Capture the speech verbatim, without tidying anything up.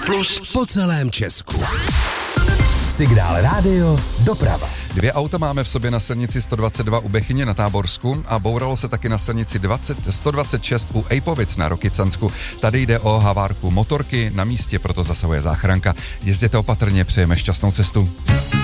Plus po celém Česku. Signál rádio doprava. Dvě auta máme v sobě na silnici sto dvacet dva u Bechyně na Táborsku a bouralo se taky na silnici dvacet, sto dvacet šest u Ejpovic na Rokycansku. Tady jde o havárku motorky, na místě proto zasahuje záchranka. Jezděte opatrně, přejeme šťastnou cestu.